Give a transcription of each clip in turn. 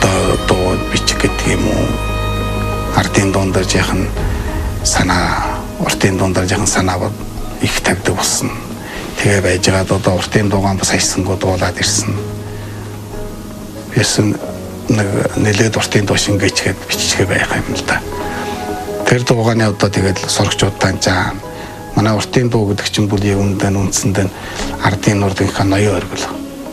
одоо дуу бичих гэдэг юм уу? Ардын дундаж яхан санаа, уртын дундаж яхан санаа их тавьдаг болсон. Тэгээ байж байгаад одоо уртын дуугаан бас хайсангууд дуулаад ирсэн. Ясан нэлээд уртын дуу шингээчгээд биччихээ байх юм л да. Тэр дуугааны одоо тэгээд сурагчууд данжаа. Манай уртын дуу гэдэг чинь бүл юундаа үндсэндээ ардын нурдынхаа ноён оргил.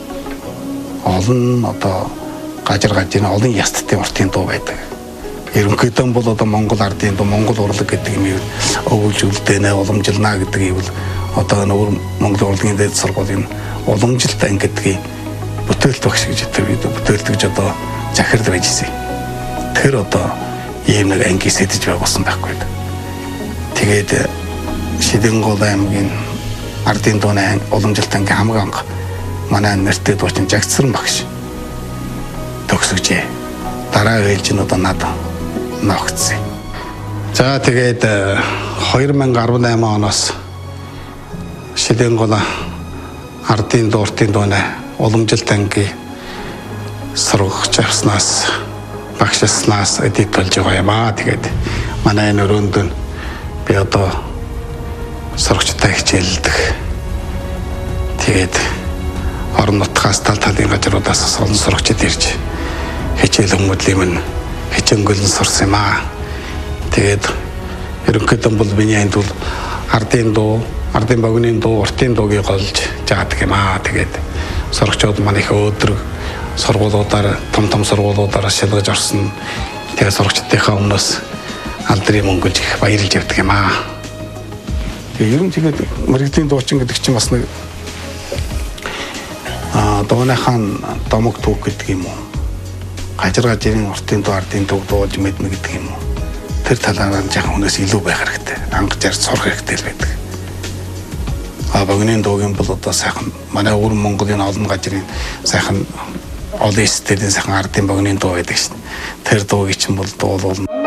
Олон одоо гажир олон ясттай уртын дуу байдаг. Ерөнхийдөө бол одоо Монгол ардын дуу, Монгол урлаг гэдэг юм өвлж үлдээнэ, уламжилнаа гэдэг юм бол одоо нөр Монгол урлагийн дээд сургуулийн уламжилт анги гэдгийг бүтээлт багш гэж тэр бид бүтээлт гэж одоо захирал байжсэн. Тэр одоо ийм нэг анги сэдэж байгуулсан байхгүй. Тэгээд Шидэнгол аймгийн ардын дууны уламжилт анги хамгийн анх манай нэртэй дуучин Жагцсан багш төгсөжээ. Дараа ээлж нь одоо надад ногцсон. За тэгээд 2018 оноос Шидэнгол ардын дуу, уртын дууны уламжилт анги сургагч авснаас багшснаас эдит болж байгаа юм аа. Тэгээд манай энэ өрөөнд нь би одоо сургагчтай хичээлдэг. Тэгээд орон нутгаас тал талын газруудаас олон сурагчид ирж хичээл хүмүүлийн минь хичээнгөлн сурсан юм аа. Тэгээд ерөнхийдөө бол миний энд бол ардын дуу, ардын богино дуу, уртын дуугийг олж жаадаг юм аа. Тэгээд сурагчид маань их өдөр сургуулиудаар том сургуулиудаар шалгаж орсон. Тэгээд сурагчдынхаа өмнөөс алдрын мөнгөлж их баярлж явдаг юм аа. Тэгээд ер нь тэгээд мэрэгжлийн дуучин гэдэг чинь бас нэг дууныхаа домог түүх гэдэг юм уу? Гажирын уртын дуу, ардын дуу дуулж мэднэ гэдэг юм уу? Тэр талаараа жоохон хүнээс илүү байх хэрэгтэй. Анх зарж сурах хэрэгтэй л байдаг. Богино дуугийн бол одоо сайхан манай өвөр Монголын олон газрын сайхан олон стилийн сайхан ардын богино дуу байдаг шин. Тэр дуугийн чинь бол дуулуулна.